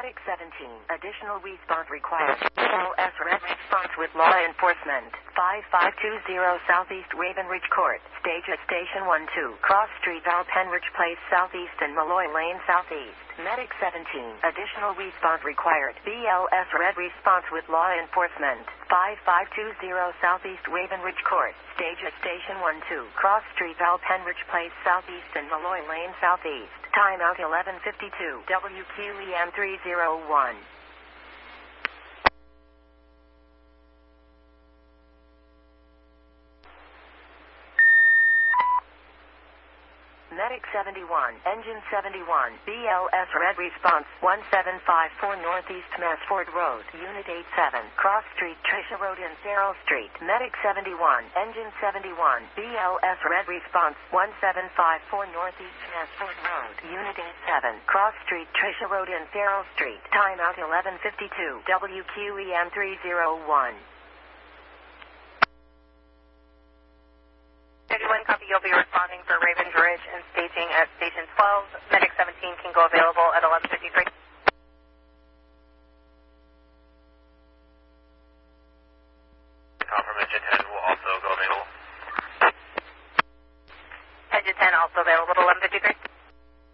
Medic 17, additional response required. BLS red response with law enforcement. 5520 Southeast Raven Ridge Court. Stage at Station 12. Cross Street, Val Penridge Place Southeast and Malloy Lane Southeast. Medic 17, additional response required. BLS red response with law enforcement. 5520 Southeast Raven Ridge Court. Stage at Station 12. Cross Street, Val Penridge Place Southeast and Malloy Lane Southeast. Timeout 11:52. WQEM 301. Medic 71, Engine 71, BLS red response 1754 Northeast Massford Road, Unit 87, Cross Street, Tricia Road and Farrell Street. Medic 71, Engine 71, BLS red response 1754 Northeast Massford Road, Unit 87, Cross Street, Tricia Road and Farrell Street. Timeout 11:52. WQEM 301. 31, copy. You'll be responding for Raven Ridge and staging at Station 12. Medic 17 can go available at 11:53. Confirm Engine 10 will also go available. Engine 10 also available at 11:53.